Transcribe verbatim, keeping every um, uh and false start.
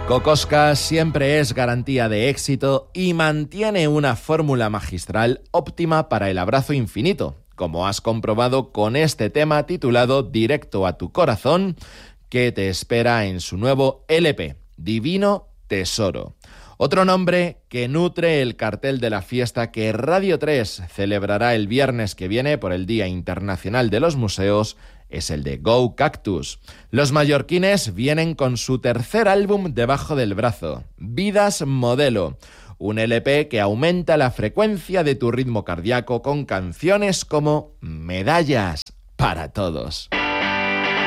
Kokoschka siempre es garantía de éxito y mantiene una fórmula magistral óptima para el abrazo infinito, como has comprobado con este tema titulado Directo a tu corazón, que te espera en su nuevo L P, Divino Tesoro. Otro nombre que nutre el cartel de la fiesta que Radio tres celebrará el viernes que viene por el Día Internacional de los Museos es el de Go Cactus. Los mallorquines vienen con su tercer álbum debajo del brazo, Vidas Modelo, un L P que aumenta la frecuencia de tu ritmo cardíaco con canciones como Medallas para Todos.